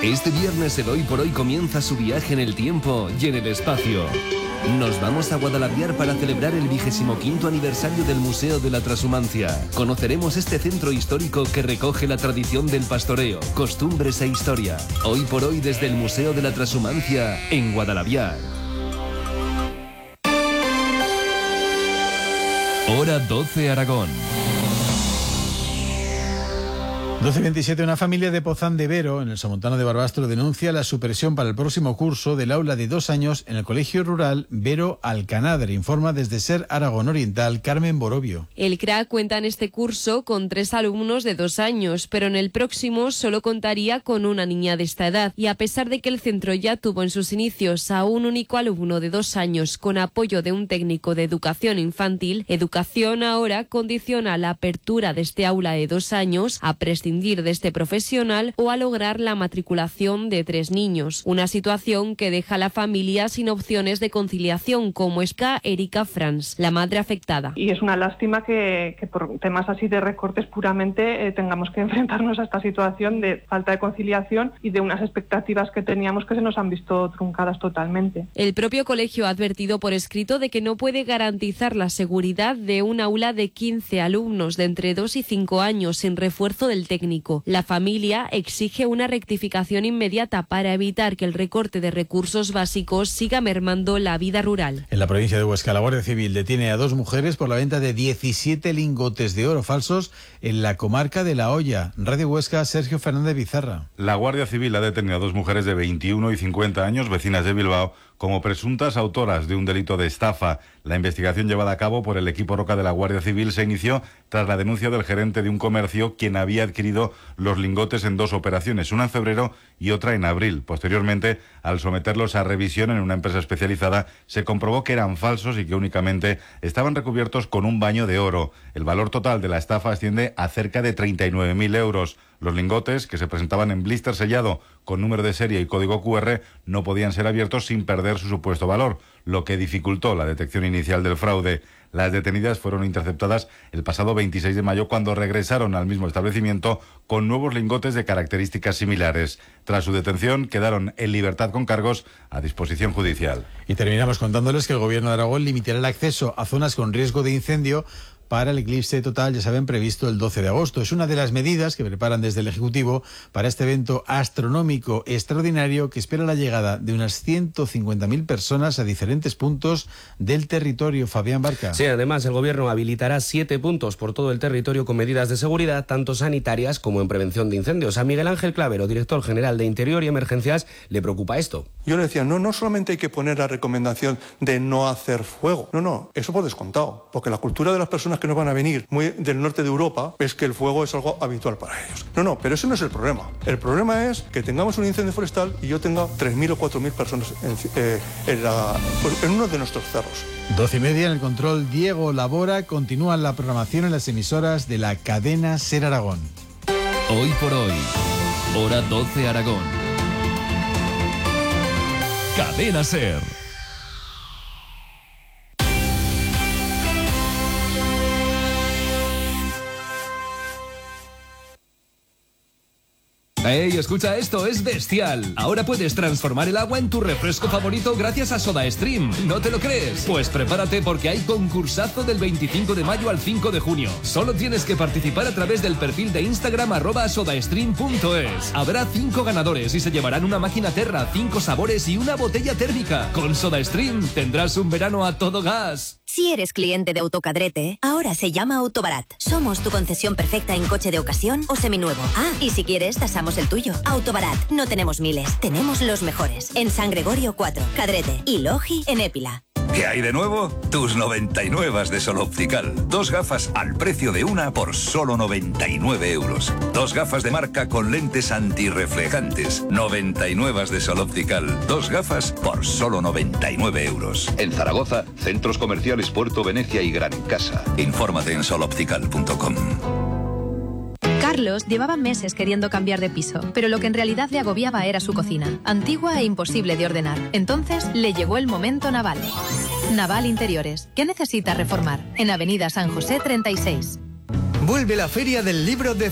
Este viernes el Hoy por Hoy comienza su viaje en el tiempo y en el espacio. Nos vamos a Guadalaviar para celebrar el 25º aniversario del Museo de la Transhumancia. Conoceremos este centro histórico que recoge la tradición del pastoreo, costumbres e historia. Hoy por Hoy desde el Museo de la Transhumancia en Guadalaviar. Hora 12 Aragón. 12:27, una familia de Pozán de Vero, en el Somontano de Barbastro, denuncia la supresión para el próximo curso del aula de 2 años en el Colegio Rural Vero Alcanáder. Informa desde SER Aragón Oriental, Carmen Borovio. El CRA cuenta en este curso con 3 alumnos de 2 años, pero en el próximo solo contaría con una niña de esta edad. Y a pesar de que el centro ya tuvo en sus inicios a un único alumno de 2 años con apoyo de un técnico de educación infantil, Educación ahora condiciona la apertura de este aula de 2 años a prescindir de este profesional o a lograr la matriculación de 3 niños. Una situación que deja a la familia sin opciones de conciliación, como explica Erika Franz, la madre afectada. Y es una lástima que por temas así de recortes puramente tengamos que enfrentarnos a esta situación de falta de conciliación y de unas expectativas que teníamos que se nos han visto truncadas totalmente. El propio colegio ha advertido por escrito de que no puede garantizar la seguridad de un aula de 15 alumnos de entre 2 y 5 años sin refuerzo del técnico. La familia exige una rectificación inmediata para evitar que el recorte de recursos básicos siga mermando la vida rural. En la provincia de Huesca, la Guardia Civil detiene a 2 mujeres por la venta de 17 lingotes de oro falsos en la comarca de La Hoya. Radio Huesca, Sergio Fernández Bizarra. La Guardia Civil ha detenido a 2 mujeres de 21 y 50 años, vecinas de Bilbao, como presuntas autoras de un delito de estafa. La investigación llevada a cabo por el equipo Roca de la Guardia Civil se inició tras la denuncia del gerente de un comercio, quien había adquirido los lingotes en 2 operaciones, una en febrero y otra en abril. Posteriormente, al someterlos a revisión en una empresa especializada, se comprobó que eran falsos y que únicamente estaban recubiertos con un baño de oro. El valor total de la estafa asciende a cerca de 39.000 euros. Los lingotes, que se presentaban en blister sellado con número de serie y código QR, no podían ser abiertos sin perder su supuesto valor, lo que dificultó la detección inicial del fraude. Las detenidas fueron interceptadas el pasado 26 de mayo cuando regresaron al mismo establecimiento con nuevos lingotes de características similares. Tras su detención, quedaron en libertad con cargos a disposición judicial. Y terminamos contándoles que el Gobierno de Aragón limitará el acceso a zonas con riesgo de incendio para el eclipse total, ya saben, previsto el 12 de agosto. Es una de las medidas que preparan desde el Ejecutivo para este evento astronómico extraordinario que espera la llegada de unas 150.000 personas a diferentes puntos del territorio. Fabián Barca. Sí, además el Gobierno habilitará 7 puntos por todo el territorio con medidas de seguridad, tanto sanitarias como en prevención de incendios. A Miguel Ángel Clavero, director general de Interior y Emergencias, le preocupa esto. Yo le decía, no solamente hay que poner la recomendación de no hacer fuego. No, eso por descontado, porque la cultura de las personas que nos van a venir muy del norte de Europa es que el fuego es algo habitual para ellos. No, pero ese no es el problema. El problema es que tengamos un incendio forestal y yo tenga 3.000 o 4.000 personas en uno de nuestros cerros. 12:30 en el control, Diego Labora. Continúa la programación en las emisoras de la cadena SER Aragón. Hoy por Hoy, hora 12 Aragón. Cadena SER. ¡Ey, escucha esto! ¡Es bestial! Ahora puedes transformar el agua en tu refresco favorito gracias a SodaStream. ¿No te lo crees? Pues prepárate porque hay concursazo del 25 de mayo al 5 de junio. Solo tienes que participar a través del perfil de Instagram @sodastream.es. Habrá 5 ganadores y se llevarán una máquina Terra, 5 sabores y una botella térmica. Con SodaStream tendrás un verano a todo gas. Si eres cliente de Autocadrete, ahora se llama Autobarat. Somos tu concesión perfecta en coche de ocasión o seminuevo. Y si quieres, tasamos el tuyo. Autobarat, no tenemos miles, tenemos los mejores. En San Gregorio 4, Cadrete y Logi en Épila. ¿Qué hay de nuevo? Tus 99 de Sol Optical. 2 gafas al precio de una por solo 99 euros. 2 gafas de marca con lentes antirreflejantes. 99 de Sol Optical. 2 gafas por solo 99 euros. En Zaragoza, centros comerciales Puerto Venecia y Gran Casa. Infórmate en soloptical.com. Carlos llevaba meses queriendo cambiar de piso, pero lo que en realidad le agobiaba era su cocina, antigua e imposible de ordenar. Entonces le llegó el momento Naval. Naval Interiores. ¿Qué necesita reformar? En Avenida San José 36. Vuelve la Feria del Libro de